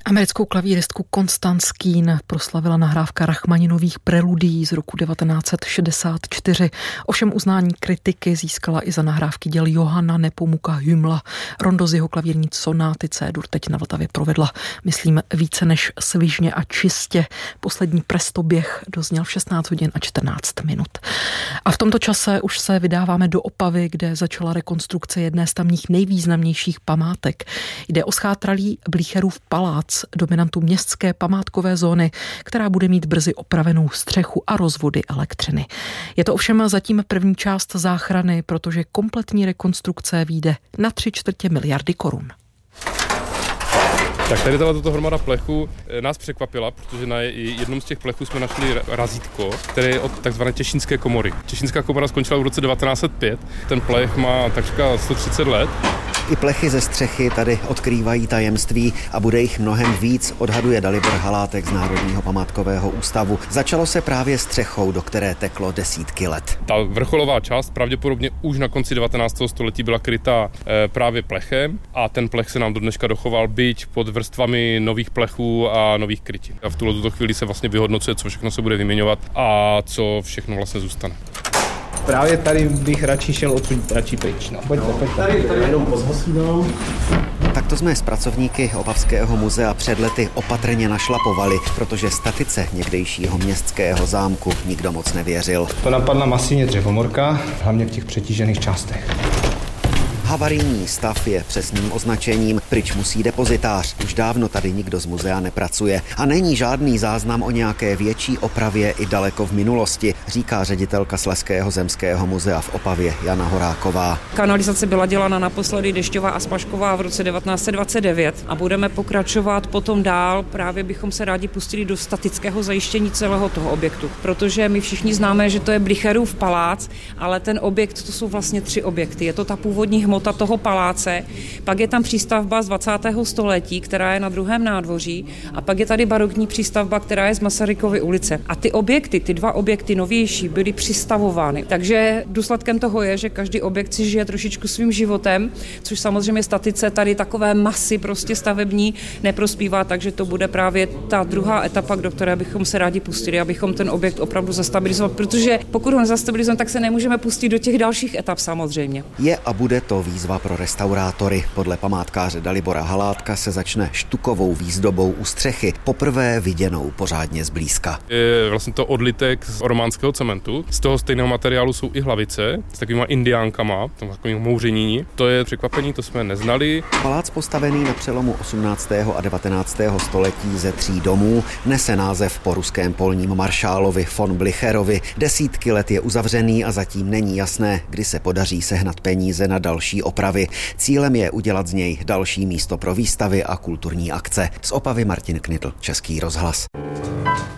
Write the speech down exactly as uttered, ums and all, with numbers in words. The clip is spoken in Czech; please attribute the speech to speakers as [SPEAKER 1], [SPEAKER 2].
[SPEAKER 1] Americkou klavíristku Constance Keane proslavila nahrávka Rachmaninových preludií z roku devatenáct set šedesát čtyři. Ovšem uznání kritiky získala i za nahrávky děl Johanna Nepomuka Hümla. Rondo z jeho klavírní sonáty C-dur teď na Vltavě provedla, myslím, více než svižně a čistě. Poslední prestoběh dozněl v šestnáct hodin a čtrnáct minut. A v tomto čase už se vydáváme do Opavy, kde začala rekonstrukce jedné z tamních nejvýznamnějších památek. Jde o schátralý Blícherův palác, dominantu městské památkové zóny, která bude mít brzy opravenou střechu a rozvody elektřiny. Je to ovšem zatím první část záchrany, protože kompletní rekonstrukce vyjde na tři čtvrtě miliardy korun.
[SPEAKER 2] Tak tady tato hromada plechu nás překvapila, protože na jednom z těch plechů jsme našli razítko, které je od takzvané Těšínské komory. Těšínská komora skončila v roce devatenáct set pět, ten plech má takřka sto třicet let.
[SPEAKER 3] I plechy ze střechy tady odkrývají tajemství a bude jich mnohem víc, odhaduje Dalibor Halátek z Národního památkového ústavu. Začalo se právě střechou, do které teklo desítky let.
[SPEAKER 2] Ta vrcholová část pravděpodobně už na konci devatenáctého století byla krytá e, právě plechem a ten plech se nám do dneška dochoval, byť pod vrstvami nových plechů a nových krytin. A v tuto chvíli se vlastně vyhodnocuje, co všechno se bude vyměňovat a co všechno vlastně zůstane.
[SPEAKER 4] Právě tady bych radši šel odsud radši pryč. No. Pojďte, pojďte. Tady, tady jenom pozhosídám.
[SPEAKER 3] Takto jsme s pracovníky Opavského muzea před lety opatrně našlapovali, protože statice někdejšího městského zámku nikdo moc nevěřil.
[SPEAKER 4] To napadla masivně dřevomorka, hlavně v těch přetížených částech.
[SPEAKER 3] Havarijní stav je přesným označením, pryč musí depozitář. Už dávno tady nikdo z muzea nepracuje a není žádný záznam o nějaké větší opravě i daleko v minulosti, říká ředitelka Slezského zemského muzea v Opavě Jana Horáková.
[SPEAKER 5] Kanalizace byla dělána naposledy Dešťová a Smažková v roce devatenáct set dvacet devět a budeme pokračovat potom dál. Právě bychom se rádi pustili do statického zajištění celého toho objektu, protože my všichni známe, že to je Blícherův palác, ale ten objekt, to jsou vlastně tři objekty. Je to ta původní hmota toho paláce, pak je tam přístavba z dvacátého století, která je na druhém nádvoří a pak je tady barokní přístavba, která je z Masarykovy ulice. A ty objekty, ty dva objekty novější, byly přistavovány. Takže důsledkem toho je, že každý objekt si žije trošičku svým životem, což samozřejmě statice tady takové masy prostě stavební neprospívá, takže to bude právě ta druhá etapa, do které bychom se rádi pustili, abychom ten objekt opravdu zastabilizovali, protože pokud ho nezastabilizujeme, tak se nemůžeme pustit do těch dalších etap samozřejmě.
[SPEAKER 3] Je a bude to výzva pro restaurátory. Podle památkáře Dalibora Halátka se začne štukovou výzdobou u střechy, poprvé viděnou pořádně zblízka.
[SPEAKER 2] Je vlastně to odlitek z románského cementu. Z toho stejného materiálu jsou i hlavice s takovýma indiánkama, takovým mouření. To je překvapení, to jsme neznali.
[SPEAKER 3] Palác postavený na přelomu osmnáctého a devatenáctého století ze tří domů nese název po ruském polním maršálovi von Blícherovi. Desítky let je uzavřený a zatím není jasné, kdy se podaří sehnat peníze na další opravy. Cílem je udělat z něj další místo pro výstavy a kulturní akce. Z Opavy Martin Knitl, Český rozhlas.